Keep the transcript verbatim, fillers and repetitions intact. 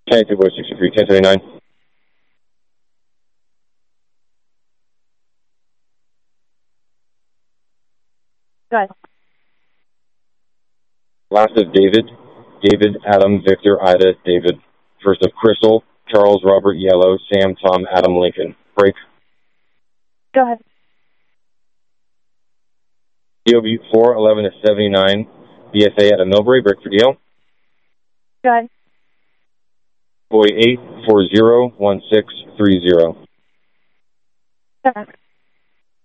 Connected Voice sixty-three, ten seventy-nine. Go ahead. Last of David. David, Adam, Victor, Ida, David. First of Crystal, Charles, Robert, Yellow, Sam, Tom, Adam, Lincoln. Break. Go ahead. D O B four eleven to seventy-nine. B S A Adam Milbury. Break for D L. Go ahead. Boy eight four zero one six three zero. Go ahead.